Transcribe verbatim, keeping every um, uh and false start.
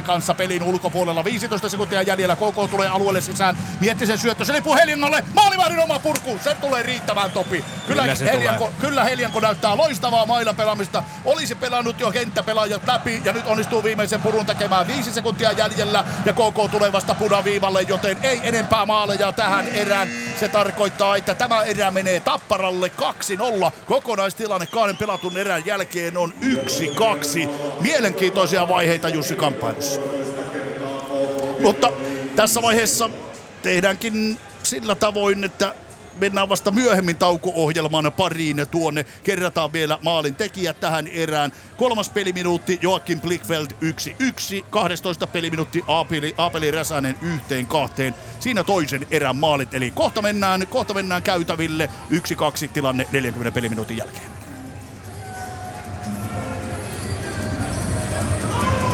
kanssa pelin ulkopuolella. viisitoista sekuntia jäljellä, K K tulee alueelle sisään. Miettisen syöttö, se lipuu Heliangolle. Maalivahdin oma purku, se tulee riittämään Topi. Kyllä, Kyllä, Helianko, kyllä Helianko näyttää loistavaa mailapelaamista. Olisi pelannut jo kenttäpelaajat läpi ja nyt onnistuu viimeisen purun tekemään. Viisi sekuntia jäljellä ja K K tulee vasta punaviivalle, joten ei enempää maaleja tähän erään. Se tarkoittaa, että tämä erä menee Tapparalle kaksi nolla. Kokonaistilanne kahden pelatun erän jälkeen on yksi kaksi. Mielenkiintoisia vaiheita Jussi kamppailussa. Mutta tässä vaiheessa tehdäänkin sillä tavoin, että mennään vasta myöhemmin tauko-ohjelman pariin tuonne. Kerrataan vielä maalin tekijät tähän erään. Kolmas peliminuutti Joakim Blichfeld yksi yksi. kahdestoista peliminuutti Aapeli, Aapeli Räsänen yhteen kahteen. Siinä toisen erän maalit. Eli kohta mennään, kohta mennään käytäville. yksi kaksi tilanne neljänkymmenen peliminuutin jälkeen.